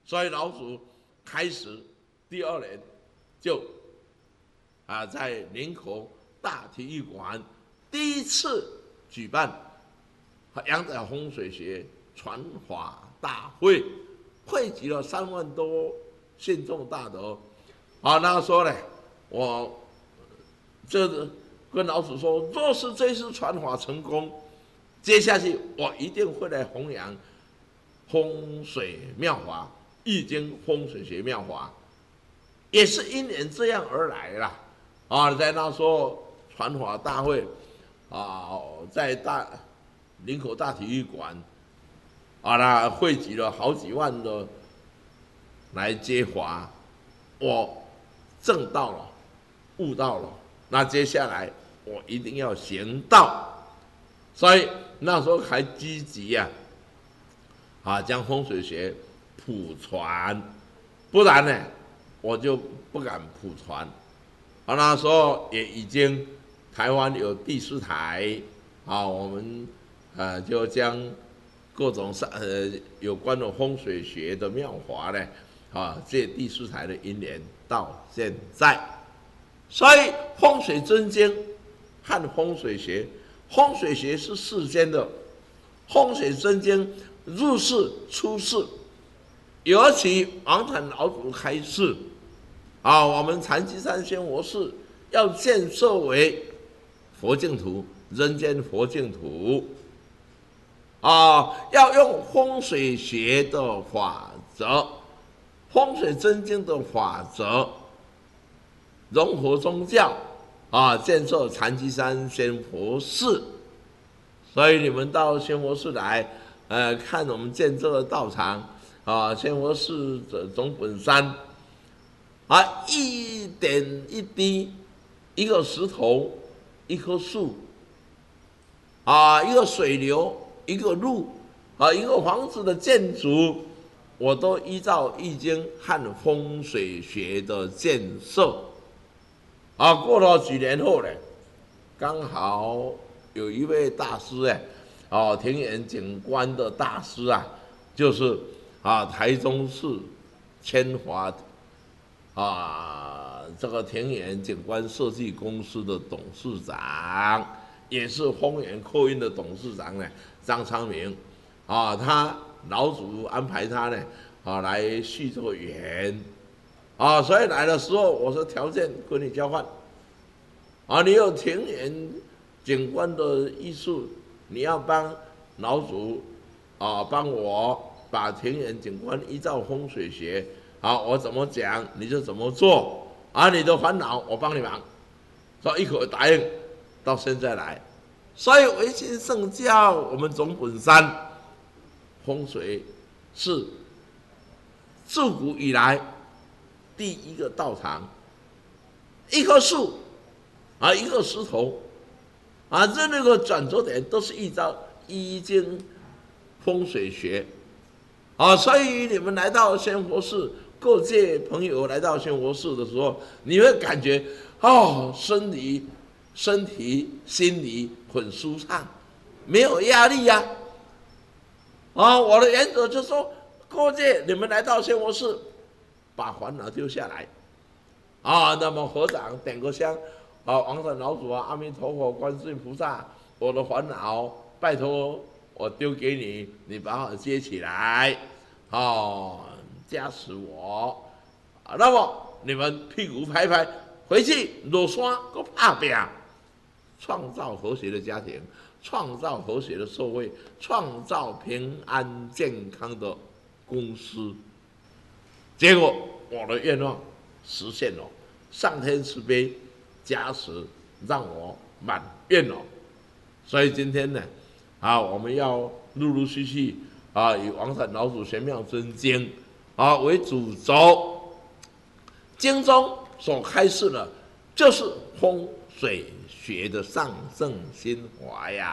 所以老祖开始第2年就在林口大体育馆第一次举办阳仔风水学传法大会，汇集了3万多信众大德。那时候呢，我这跟老祖说，若是这次传法成功，接下去我一定会来弘扬风水妙法、易经风水学妙法，也是因缘这样而来啦。在那时候传法大会在林口大体育馆那汇集了好几万的来接法，我证到了，悟到了。那接下来我一定要行道，所以那时候还积极将风水学普传，不然呢我就不敢普传。那时候也已经台湾有第4台我们就将各种有关的风水学的妙法呢借第4台的因缘到现在。所以风水真经和风水学，风水学是世间的，风水真经入世出世，尤其王禅老祖开示我们禅机山仙佛寺要建设为佛净土，人间佛净土要用风水学的法则，风水真经的法则，融合宗教建设禅机山仙佛寺。所以你们到仙佛寺来看我们建这个道场仙佛寺的总本山一点一滴，一个石头，一棵树一个水流，一个路一个房子的建筑，我都依照易经和风水学的建设过了几年后呢，刚好有一位大师庭园景观的大师就是台中市千华这个庭园景观设计公司的董事长，也是丰源客运的董事长呢，张昌明他老祖安排他呢来续这个缘所以来的时候我说条件跟你交换你有庭园景观的艺术，你要帮老祖帮我把庭园景观依照风水学我怎么讲你就怎么做你的烦恼我帮你忙，所以一口答应到现在来。所以维新圣教我们总本山风水是自古以来第一个道场，一棵树一个石头这那个转折点都是依照易经风水学所以你们来到仙佛寺，各界朋友来到仙佛寺的时候，你会感觉身体心理很舒畅，没有压力我的原则就是说，各界你们来到仙佛寺，把烦恼丢下来那么合掌点个香王禅老祖阿弥陀佛观世音菩萨，我的烦恼拜托我丢给你，你把我接起来加持我那么你们屁股拍拍回去落山搁打拼，创造和谐的家庭，创造和谐的社会，创造平安健康的公司。结果我的愿望实现了，上天慈悲加持，让我满愿了。所以今天呢我们要陆陆续续以王禅老祖玄妙真经为主轴，经中所开示的就是风水学的上乘心法呀。